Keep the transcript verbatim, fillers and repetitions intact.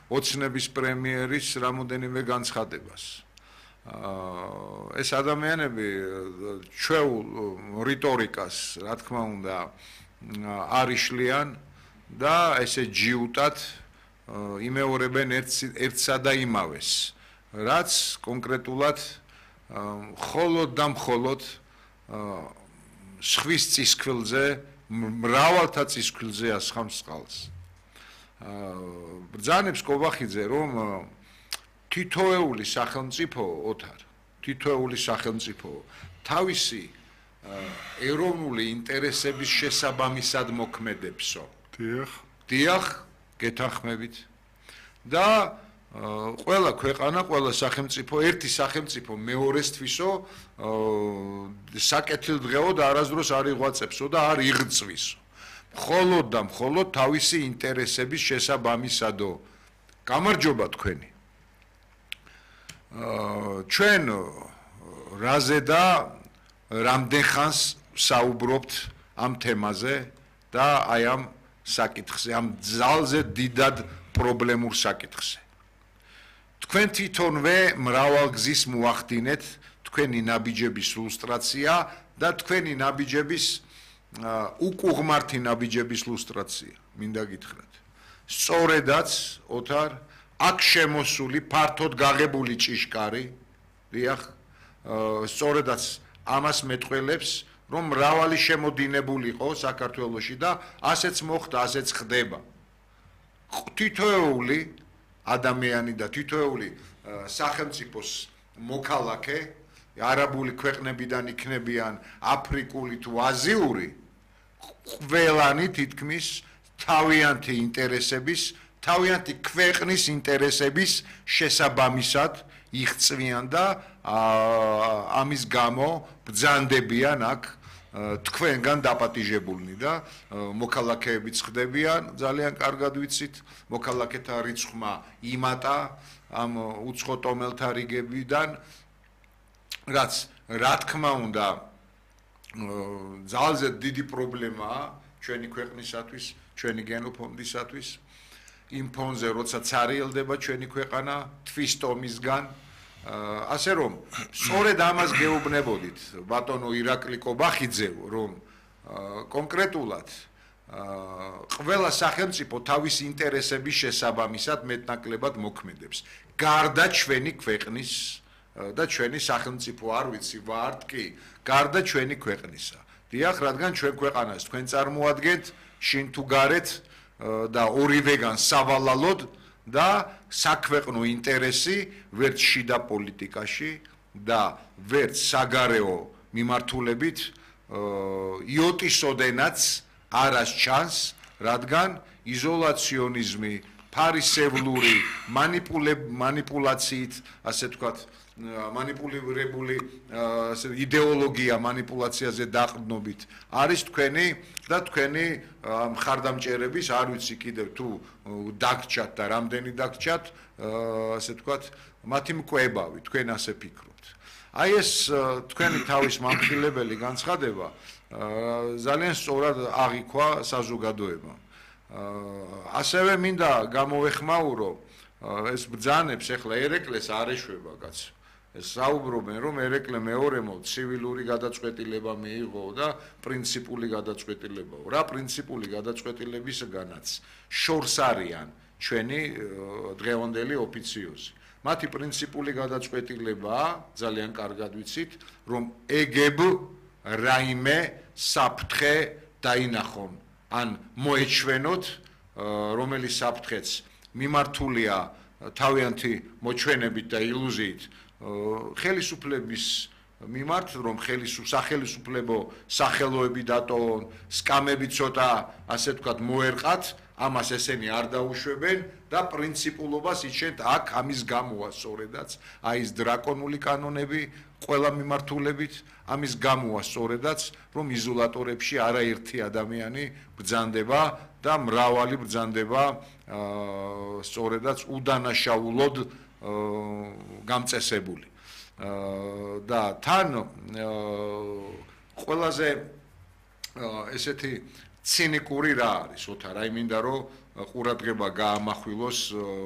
ოცნების პრემიერის რამოდენიმე განცხადებას. ეს ადამიანები ჩვეულ რიტორიკას, რა თქმა უნდა, არ იშლიან და ესე ჯიუტად იმეორებენ ერთსა და იმავეს, რაც კონკრეტულად მხოლოდ და მხოლოდ სხვის წისქვილზე, მრავალთა წისქვილზე ასხამს წყალს. ბრძანებს კობახიძე, რომ თითოეული სახელმწიფო ოთარ, თითოეული სახელმწიფო თავისი ეროვნული ინტერესების შესაბამისად მოქმედებსო. დიახ. დიახ, გეთანხმებით. და ყველა ქვეყანა, ყველა სახელმწიფო, ერთი სახელმწიფო მეორესთვისო საკეთილდღეოდ არასდროს არ იღვაწებსო და არ იღწვისო. მხოლოდ და მხოლოდ თავისი ინტერესების შესაბამისადო. გამარჯობა თქვენი. ჩვენ რაზე და რამდენ ხანს საუბრობთ ამ თემაზე და აი ამ საკითხზე, ამ ძალზე დიდად პრობლემურ საკითხზე. თქვენ თვითონვე მრავალგზის მოახდინეთ თქვენი ნაბიჯების ლუსტრაცია და თქვენი ნაბიჯების უკუღმართი ნაბიჯების ლუსტრაცია, მინდა გითხრათ. სწორედაც, ოთარ, აქ შემოსული ფართოდ გაღებული ჭიშკარი, დიახ, სწორედაც ამას მეტყველებს, რომ მრავალი შემოდინებულიყო საქართველოში და ასეც მოხდა, ასეც ხდება. თითოეული ადამიანი და თითოეული სახელმწიფოს მოქალაქე, არაბული ქვეყნებიდან იქნებიან აფრიკული თუ აზიური, ყველანი თითქმის თავიანთი ინტერესების, თავიანთი ქვეყნის ინტერესების შესაბამისად იღწვიან და ამის გამო ბრძანდებიან აქ თქვენგან დაპატიჟებულნი და მოქალაქეებიც ხდებიან, ძალიან კარგად ვიცით, მოქალაქეთა რიცხვმა იმატა ამ უცხო ტომელთა რიგებიდან, რაც რა თქმა უნდა ძალზე დიდი პრობლემაა ჩვენი ქვეყნისათვის, ჩვენი გენოფონდისათვის. იმ ფონზე, როცა ცარიელდება ჩვენი ქვეყანა თვის ტომისგან, ასე რომ სწორედ ამას გეუბნებოდით ბატონო ირაკლი კობახიძე, რომ კონკრეტულად ყველა სახელმწიფო თავის ინტერესების შესაბამისად მეტნაკლებად მოქმედებს. გარდა ჩვენი ქვეყნის და ჩვენი სახელმწიფო არ ვიცი ვართ კი, გარდა ჩვენი ქვეყნისა. დიახ, რადგან ჩვენ ქვეყანას თქვენ წარმოადგენთ შინ თუ გარეთ და ორივეგან სავალალოდ და საქვეყნო ინტერესი ვერც შიდა პოლიტიკაში და ვერც საგარეო მიმართულებით იოტისოდენაც არას ჩანს, რადგან იზოლაციონიზმი, ფარისევლური მანიპულაციით, ასე თქვათ, манипулირებული იდეოლოგია манипуляციაზე დაყრდნობით არის თქვენი და თქვენი მხარდამჭერების არ ვიცი კიდევ თუ დაგჭათ და რამდენი დაგჭათ ასე თქვათ მათი მკვებავი თქვენ ასე ფიქრობთ. აი ეს თქვენი თავის მამხილებელი განცხადება ძალიან სწორად აღიქვა საზოგადოებამ. ასევე მინდა გამოვეხმაურო ეს ბრძანებს ეხლა ერეკლეს არ ეშვება კაცო. საუბრობენ რომ ერეკლე მეორემო ცივილური გადაწყვეტილება მიიღო და პრინციპული გადაწყვეტილებაო. რა პრინციპული გადაწყვეტილებისგანაც შორს არიან ჩვენი დღევანდელი ოფიციოზი. მათი პრინციპული გადაწყვეტილებაა, ძალიან კარგად ვიცით, რომ ეგებ რაიმე საფრთხე დაინახონ, ან მოეჩვენოთ, რომელიც საფრთხეც მიმართულია თავიანთი მოჩვენებით და ილუზიით ხელისუფლების მიმართ, რომ სახელისუფლებო სახელოები დატოვონ, სკამები ცოტა, ასე ვთქვათ, მოერყათ, ამას ესენი არ დაუშვებენ და პრინციპულობას იჩენთ აქ ამის გამოა სწორედაც, აი ეს დრაკონული კანონები ყველა მიმართულებით, ამის გამოა სწორედაც, რომ იზოლატორებში არაერთი ადამიანი ბრძანდება და მრავალი ბრძანდება სწორედაც უდანაშაულოდ გამწესებული. და თან ყველაზე ესეთი ცინიკური რა არის, ოთარ, აი მინდა რომ ყურადღება გაამახვილოს